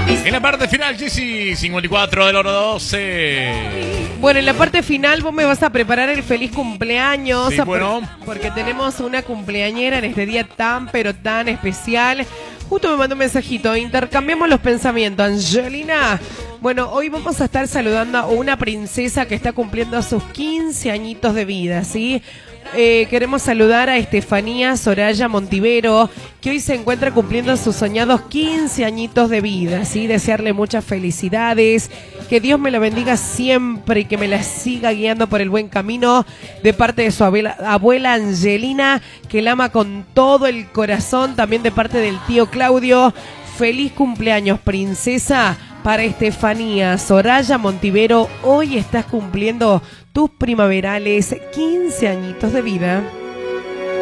En la parte final, Jessy, 54 del oro 12. Bueno, en la parte final vos me vas a preparar el feliz cumpleaños. Sí, bueno. Porque tenemos una cumpleañera en este día tan, pero tan especial. Justo me mandó un mensajito, intercambiamos los pensamientos. Angelina, bueno, hoy vamos a estar saludando a una princesa que está cumpliendo sus 15 añitos de vida, ¿sí? Queremos saludar a Estefanía Soraya Montivero, que hoy se encuentra cumpliendo sus soñados 15 añitos de vida, ¿sí? Desearle muchas felicidades, que Dios me la bendiga siempre y que me la siga guiando por el buen camino, de parte de su abuela Angelina, que la ama con todo el corazón, también de parte del tío Claudio. Feliz cumpleaños, princesa, para Estefanía Soraya Montivero. Hoy estás cumpliendo tus primaverales 15 añitos de vida.